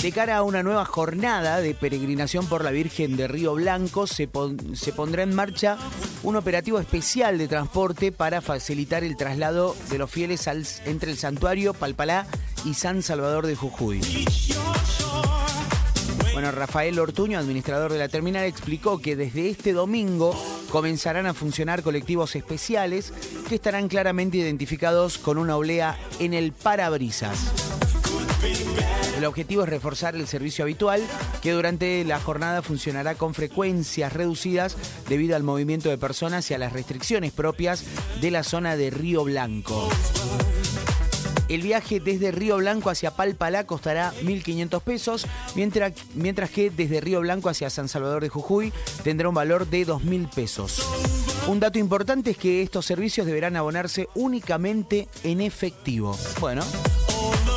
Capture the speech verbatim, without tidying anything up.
De cara a una nueva jornada de peregrinación por la Virgen de Río Blanco, se, pon- se pondrá en marcha un operativo especial de transporte para facilitar el traslado de los fieles al- entre el santuario, Palpalá y San Salvador de Jujuy. Bueno, Rafael Ortuño, administrador de la terminal, explicó que desde este domingo comenzarán a funcionar colectivos especiales que estarán claramente identificados con una oblea en el parabrisas. El objetivo es reforzar el servicio habitual, que durante la jornada funcionará con frecuencias reducidas debido al movimiento de personas y a las restricciones propias de la zona de Río Blanco. El viaje desde Río Blanco hacia Palpalá costará mil quinientos pesos, mientras, mientras que desde Río Blanco hacia San Salvador de Jujuy tendrá un valor de dos mil pesos. Un dato importante es que estos servicios deberán abonarse únicamente en efectivo. Bueno...